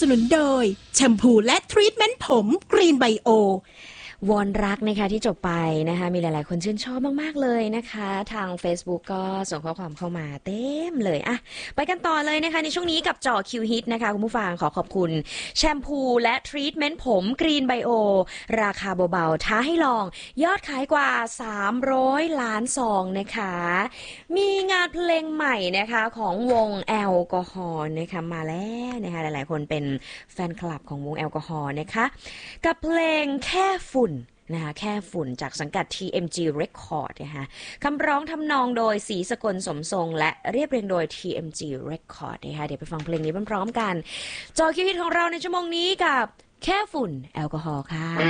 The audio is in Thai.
สนุนโดยแชมพูและทรีทเมนต์ผมกรีนไบโอวอนรักนะคะที่จบไปนะคะมีหลายๆคนชื่นชอบมากๆเลยนะคะทาง Facebook ก็ส่งข้อความเข้ามาเต็มเลยอะไปกันต่อเลยนะคะในช่วงนี้กับเจาะคิวฮิตนะคะคุณผู้ฟังขอบคุณแชมพูและทรีทเมนต์ผมกรีนไบโอราคาเบาๆท้าให้ลองยอดขายกว่า300ล้านซองนะคะมีงานเพลงใหม่นะคะของวงแอลกอฮอล์นะคะมาแล้วนะคะหลายๆคนเป็นแฟนคลับของวงแอลกอฮอล์นะคะกับเพลงแค่ฝุ่นนะคะแค่ฝุ่นจากสังกัด TMG Record นะคะคำร้องทำนองโดยศรีสกลสมทรงและเรียบเรียงโดย TMG Record นะคะเดี๋ยวไปฟังเพลงนี้พร้อมๆกันจอคิวฮิตของเราในชั่วโมงนี้กับแค่ฝุ่นแอลกอฮอล์ค่ะ